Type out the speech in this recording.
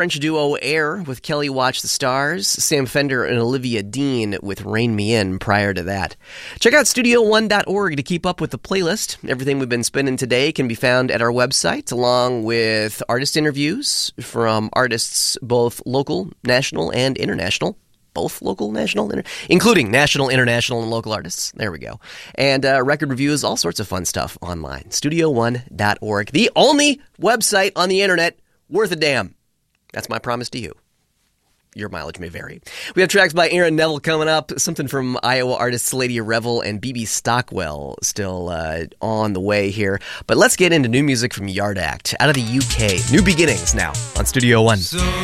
French duo Air with Kelly Watch the Stars, Sam Fender and Olivia Dean with Rain Me In prior to that. Check out studio1.org to keep up with the playlist. Everything we've been spinning today can be found at our website, along with artist interviews from artists both local, national, and international. Both local, national, including national, international, and local artists. There we go. And record reviews, all sorts of fun stuff online. Studio1.org, the only website on the internet worth a damn. That's my promise to you. Your mileage may vary. We have tracks by Aaron Neville coming up, something from Iowa artists Lady Revel and BB Stockwell still on the way here. But let's get into new music from Yard Act out of the UK. New Beginnings now on Studio One.